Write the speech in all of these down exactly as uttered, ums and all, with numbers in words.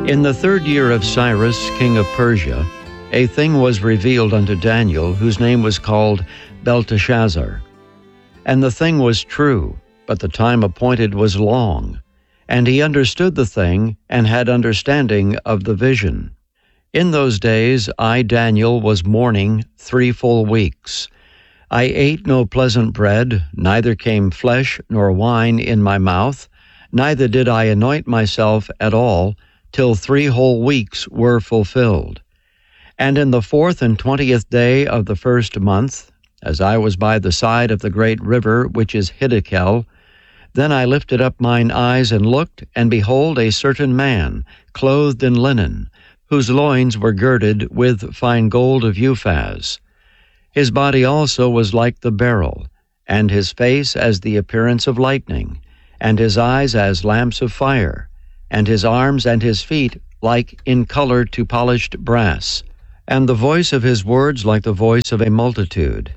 In the third year of Cyrus, king of Persia, a thing was revealed unto Daniel, whose name was called Belteshazzar. And the thing was true, but the time appointed was long. And he understood the thing, and had understanding of the vision. In those days I, Daniel, was mourning three full weeks. I ate no pleasant bread, neither came flesh nor wine in my mouth, neither did I anoint myself at all, till three whole weeks were fulfilled. And in the fourth and twentieth day of the first month, as I was by the side of the great river which is Hiddekel, then I lifted up mine eyes and looked, and behold, a certain man, clothed in linen, whose loins were girded with fine gold of Uphaz. His body also was like the beryl, and his face as the appearance of lightning, and his eyes as lamps of fire, and his arms and his feet like in color to polished brass, and the voice of his words like the voice of a multitude.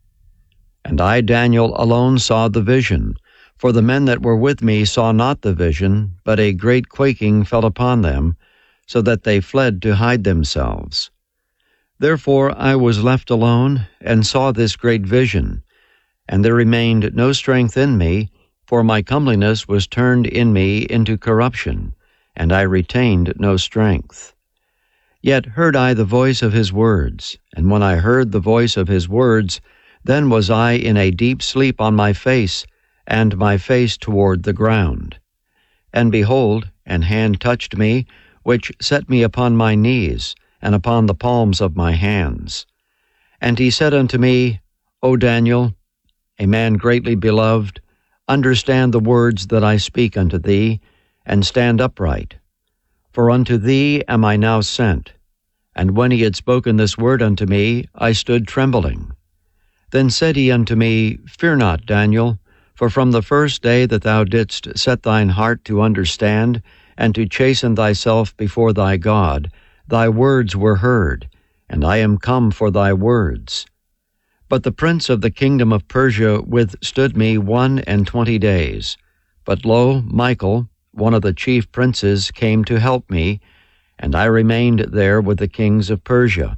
And I, Daniel, alone saw the vision, for the men that were with me saw not the vision, but a great quaking fell upon them, so that they fled to hide themselves. Therefore I was left alone, and saw this great vision, and there remained no strength in me, for my comeliness was turned in me into corruption, and I retained no strength. Yet heard I the voice of his words, and when I heard the voice of his words, then was I in a deep sleep on my face, and my face toward the ground. And behold, an hand touched me, which set me upon my knees, and upon the palms of my hands. And he said unto me, O Daniel, a man greatly beloved, understand the words that I speak unto thee, and stand upright. For unto thee am I now sent. And when he had spoken this word unto me, I stood trembling. Then said he unto me, Fear not, Daniel, for from the first day that thou didst set thine heart to understand, and to chasten thyself before thy God, thy words were heard, and I am come for thy words. But the prince of the kingdom of Persia withstood me one and twenty days. But lo, Michael, one of the chief princes, came to help me, and I remained there with the kings of Persia.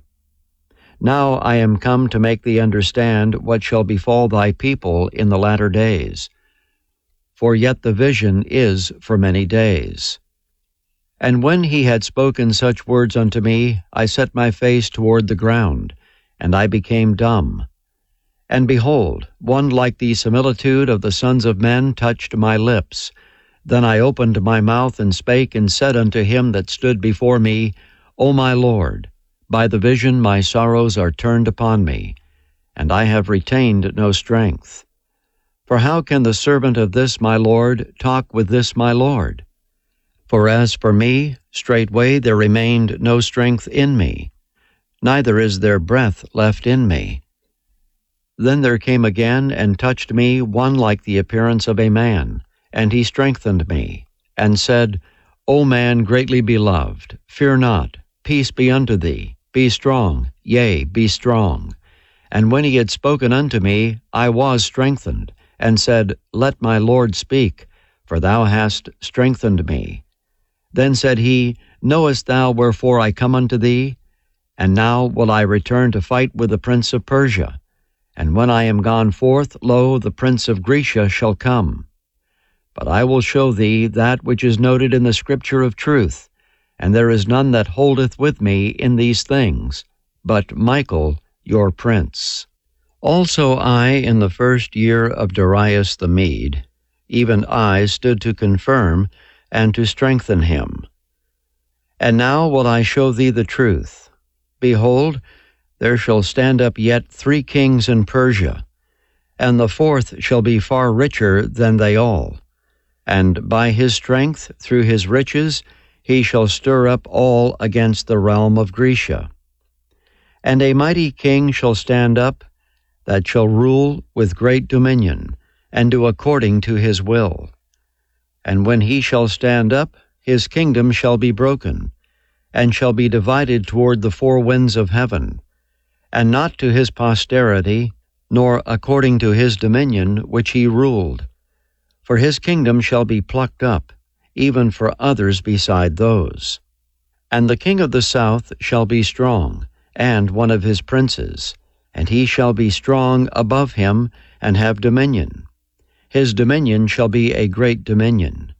Now I am come to make thee understand what shall befall thy people in the latter days. For yet the vision is for many days. And when he had spoken such words unto me, I set my face toward the ground, and I became dumb. And behold, one like the similitude of the sons of men touched my lips. Then I opened my mouth and spake, and said unto him that stood before me, O my Lord, by the vision my sorrows are turned upon me, and I have retained no strength. For how can the servant of this my Lord talk with this my Lord? For as for me, straightway there remained no strength in me, neither is there breath left in me. Then there came again and touched me one like the appearance of a man, and he strengthened me, and said, O man greatly beloved, fear not, peace be unto thee, be strong, yea, be strong. And when he had spoken unto me, I was strengthened, and said, Let my Lord speak, for thou hast strengthened me. Then said he, Knowest thou wherefore I come unto thee? And now will I return to fight with the prince of Persia. And when I am gone forth, lo, the prince of Grecia shall come. But I will show thee that which is noted in the scripture of truth, and there is none that holdeth with me in these things, but Michael your prince. Also I, in the first year of Darius the Mede, even I stood to confirm and to strengthen him. And now will I show thee the truth. Behold, there shall stand up yet three kings in Persia, and the fourth shall be far richer than they all. And by his strength, through his riches, he shall stir up all against the realm of Grecia. And a mighty king shall stand up, that shall rule with great dominion, and do according to his will. And when he shall stand up, his kingdom shall be broken, and shall be divided toward the four winds of heaven, and not to his posterity, nor according to his dominion which he ruled. For his kingdom shall be plucked up, even for others beside those. And the king of the south shall be strong, and one of his princes, and he shall be strong above him, and have dominion. His dominion shall be a great dominion.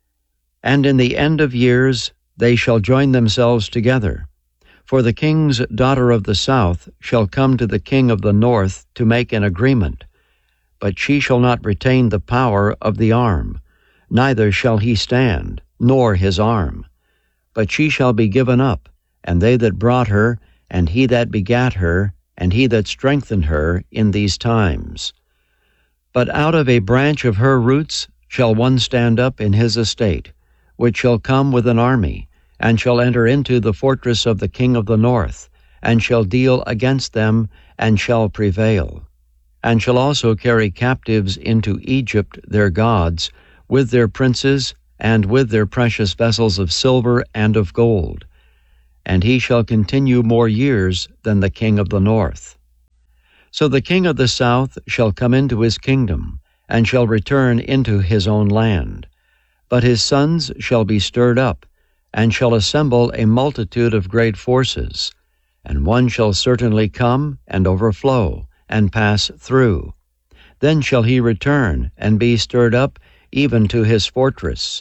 And in the end of years they shall join themselves together. For the king's daughter of the south shall come to the king of the north to make an agreement. But she shall not retain the power of the arm, neither shall he stand, nor his arm. But she shall be given up, and they that brought her, and he that begat her, and he that strengthened her in these times. But out of a branch of her roots shall one stand up in his estate, which shall come with an army, and shall enter into the fortress of the king of the north, and shall deal against them, and shall prevail, and shall also carry captives into Egypt their gods, with their princes, and with their precious vessels of silver and of gold. And he shall continue more years than the king of the north. So the king of the south shall come into his kingdom, and shall return into his own land. But his sons shall be stirred up, and shall assemble a multitude of great forces, and one shall certainly come and overflow, and pass through. Then shall he return, and be stirred up even to his fortress.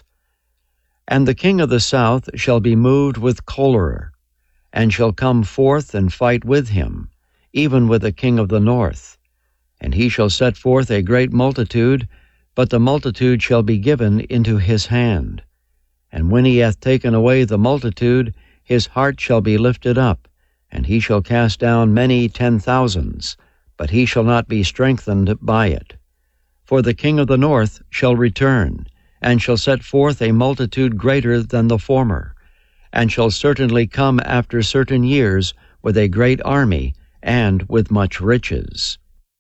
And the king of the south shall be moved with choler, and shall come forth and fight with him, even with the king of the north. And he shall set forth a great multitude, but the multitude shall be given into his hand. And when he hath taken away the multitude, his heart shall be lifted up, and he shall cast down many ten thousands, but he shall not be strengthened by it. For the king of the north shall return, and shall set forth a multitude greater than the former, and shall certainly come after certain years with a great army, and with much riches.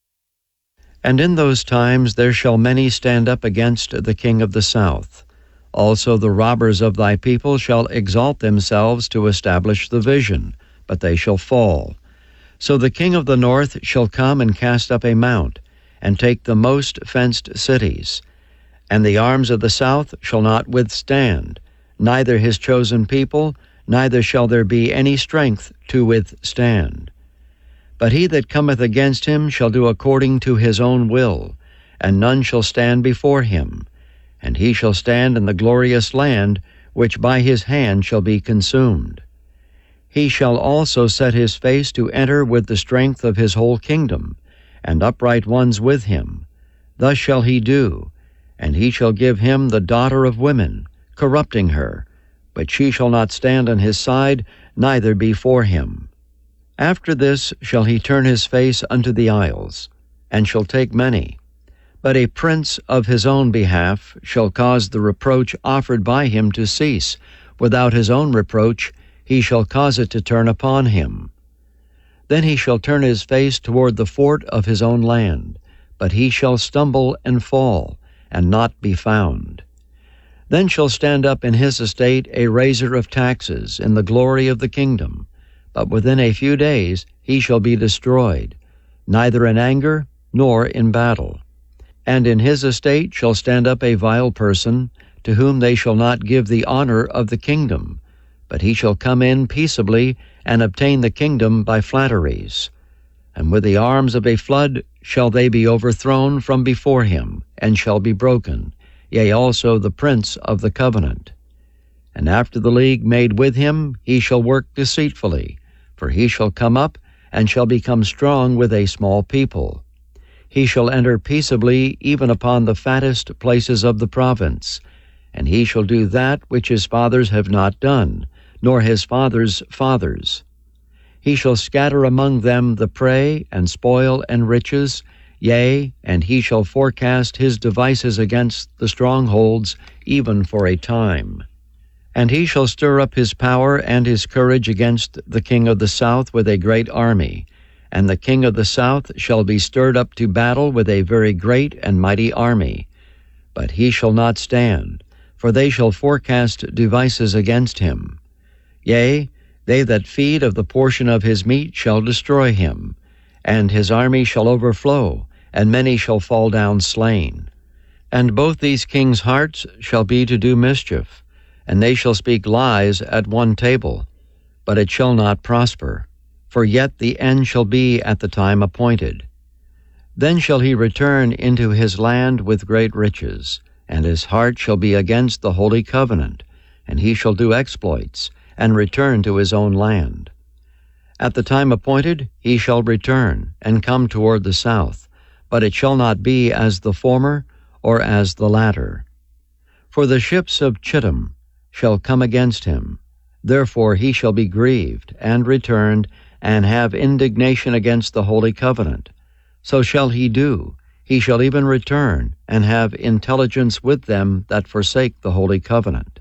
And in those times there shall many stand up against the king of the south. Also the robbers of thy people shall exalt themselves to establish the vision, but they shall fall. So the king of the north shall come and cast up a mount, and take the most fenced cities. And the arms of the south shall not withstand, neither his chosen people, neither shall there be any strength to withstand. But he that cometh against him shall do according to his own will, and none shall stand before him. And he shall stand in the glorious land, which by his hand shall be consumed. He shall also set his face to enter with the strength of his whole kingdom, and upright ones with him. Thus shall he do, and he shall give him the daughter of women, corrupting her, but she shall not stand on his side, neither be for him. After this shall he turn his face unto the isles, and shall take many. But a prince of his own behalf shall cause the reproach offered by him to cease. Without his own reproach he shall cause it to turn upon him. Then he shall turn his face toward the fort of his own land, but he shall stumble and fall, and not be found. Then shall stand up in his estate a raiser of taxes in the glory of the kingdom, but within a few days he shall be destroyed, neither in anger nor in battle. And in his estate shall stand up a vile person, to whom they shall not give the honor of the kingdom, but he shall come in peaceably and obtain the kingdom by flatteries. And with the arms of a flood shall they be overthrown from before him, and shall be broken, yea, also the prince of the covenant. And after the league made with him, he shall work deceitfully, for he shall come up, and shall become strong with a small people. He shall enter peaceably even upon the fattest places of the province, and he shall do that which his fathers have not done, nor his fathers' fathers. He shall scatter among them the prey, and spoil, and riches, yea, and he shall forecast his devices against the strongholds, even for a time. And he shall stir up his power and his courage against the king of the south with a great army, and the king of the south shall be stirred up to battle with a very great and mighty army. But he shall not stand, for they shall forecast devices against him. Yea, they that feed of the portion of his meat shall destroy him, and his army shall overflow, and many shall fall down slain. And both these kings' hearts shall be to do mischief, and they shall speak lies at one table, but it shall not prosper, for yet the end shall be at the time appointed. Then shall he return into his land with great riches, and his heart shall be against the holy covenant, and he shall do exploits, and return to his own land. At the time appointed he shall return, and come toward the south, but it shall not be as the former, or as the latter. For the ships of Chittim shall come against him, therefore he shall be grieved, and returned, and have indignation against the holy covenant. So shall he do, he shall even return, and have intelligence with them that forsake the holy covenant.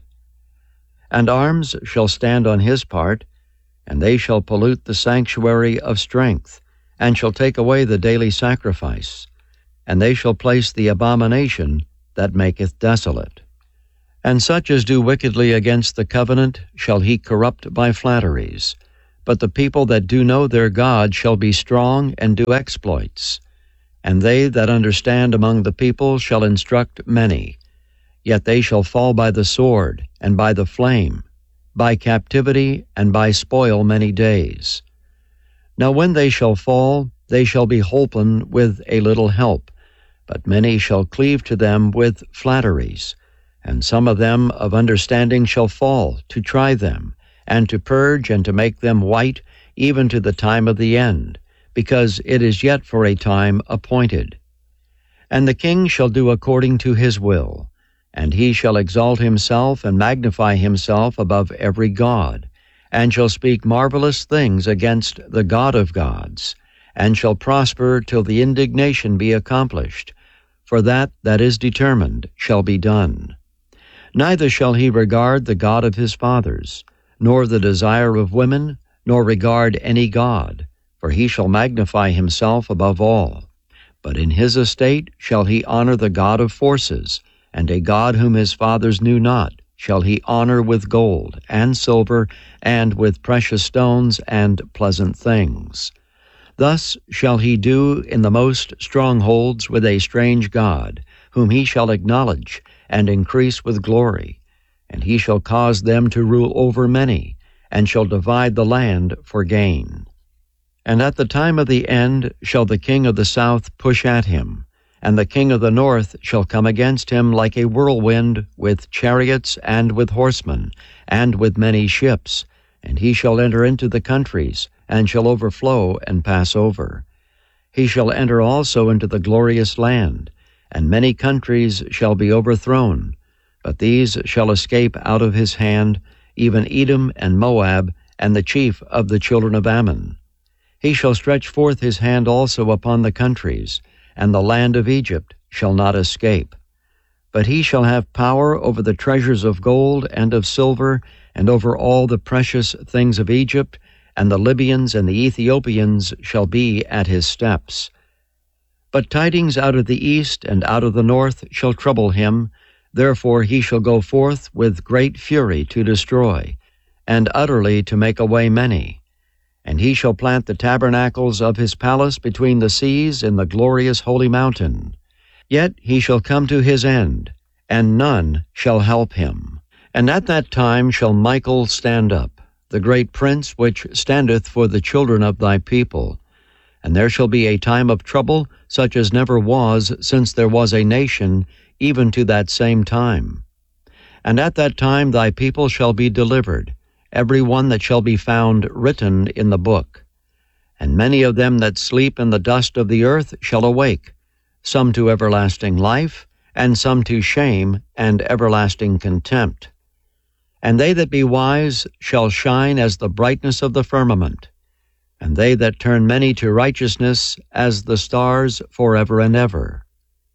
And arms shall stand on his part, and they shall pollute the sanctuary of strength, and shall take away the daily sacrifice, and they shall place the abomination that maketh desolate. And such as do wickedly against the covenant shall he corrupt by flatteries. But the people that do know their God shall be strong and do exploits. And they that understand among the people shall instruct many. Yet they shall fall by the sword, and by the flame, by captivity, and by spoil many days. Now when they shall fall, they shall be holpen with a little help, but many shall cleave to them with flatteries. And some of them of understanding shall fall, to try them, and to purge and to make them white, even to the time of the end, because it is yet for a time appointed. And the king shall do according to his will, and he shall exalt himself and magnify himself above every god, and shall speak marvelous things against the God of gods, and shall prosper till the indignation be accomplished, for that that is determined shall be done. Neither shall he regard the God of his fathers, nor the desire of women, nor regard any god, for he shall magnify himself above all. But in his estate shall he honor the God of forces, and a God whom his fathers knew not shall he honor with gold and silver, and with precious stones and pleasant things. Thus shall he do in the most strongholds with a strange God, whom he shall acknowledge, and increase with glory. And he shall cause them to rule over many, and shall divide the land for gain. And at the time of the end shall the king of the south push at him, and the king of the north shall come against him like a whirlwind, with chariots and with horsemen, and with many ships, and he shall enter into the countries, and shall overflow and pass over. He shall enter also into the glorious land, and many countries shall be overthrown, but these shall escape out of his hand, even Edom and Moab, and the chief of the children of Ammon. He shall stretch forth his hand also upon the countries, and the land of Egypt shall not escape. But he shall have power over the treasures of gold and of silver, and over all the precious things of Egypt, and the Libyans and the Ethiopians shall be at his steps. But tidings out of the east and out of the north shall trouble him, therefore he shall go forth with great fury to destroy, and utterly to make away many. And he shall plant the tabernacles of his palace between the seas in the glorious holy mountain. Yet he shall come to his end, and none shall help him. And at that time shall Michael stand up, the great prince which standeth for the children of thy people. And there shall be a time of trouble, such as never was since there was a nation, even to that same time. And at that time thy people shall be delivered, every one that shall be found written in the book. And many of them that sleep in the dust of the earth shall awake, some to everlasting life, and some to shame and everlasting contempt. And they that be wise shall shine as the brightness of the firmament, and they that turn many to righteousness as the stars forever and ever.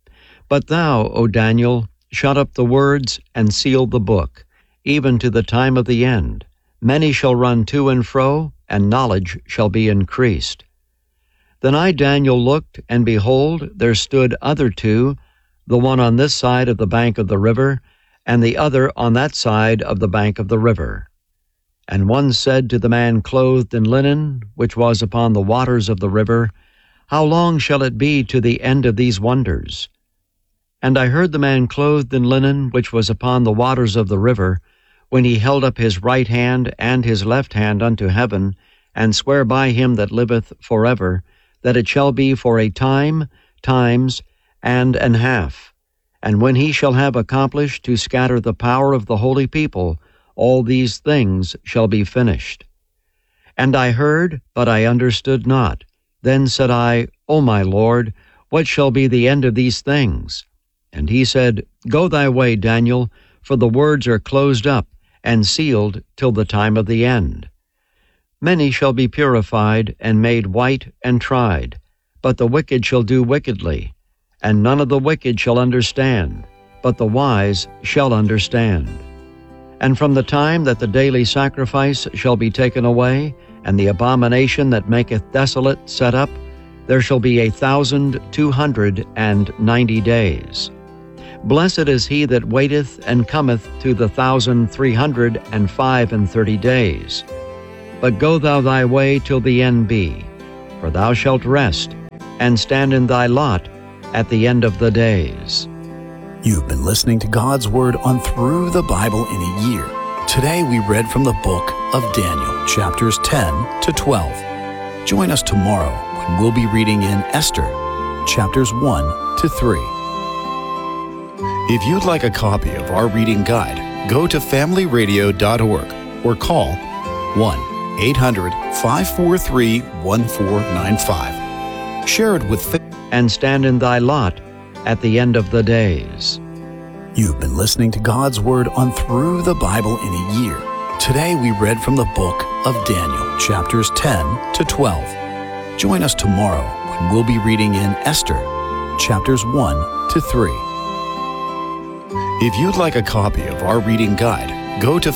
But thou, O Daniel, shut up the words and seal the book, even to the time of the end. Many shall run to and fro, and knowledge shall be increased. Then I, Daniel, looked, and behold, there stood other two, the one on this side of the bank of the river, and the other on that side of the bank of the river. And one said to the man clothed in linen, which was upon the waters of the river, How long shall it be to the end of these wonders? And I heard the man clothed in linen, which was upon the waters of the river, when he held up his right hand and his left hand unto heaven, and sware by him that liveth forever, that it shall be for a time, times, and an half. And when he shall have accomplished to scatter the power of the holy people, all these things shall be finished. And I heard, but I understood not. Then said I, O my Lord, what shall be the end of these things? And he said, Go thy way, Daniel, for the words are closed up and sealed till the time of the end. Many shall be purified and made white and tried, but the wicked shall do wickedly, and none of the wicked shall understand, but the wise shall understand. And from the time that the daily sacrifice shall be taken away, and the abomination that maketh desolate set up, there shall be a thousand two hundred and ninety days. Blessed is he that waiteth and cometh to the thousand three hundred and five and thirty days. But go thou thy way till the end be, for thou shalt rest, and stand in thy lot at the end of the days. You've been listening to God's Word on Through the Bible in a Year. Today we read from the book of Daniel, chapters ten to twelve. Join us tomorrow when we'll be reading in Esther, chapters one to three. If you'd like a copy of our reading guide, go to family radio dot org or call one eight hundred, five four three, one four nine five. Share it with fa- and stand in thy lot at the end of the days. You've been listening to God's Word on Through the Bible in a Year. Today we read from the book of Daniel, chapters ten to twelve. Join us tomorrow when we'll be reading in Esther, chapters one to three. If you'd like a copy of our reading guide, go to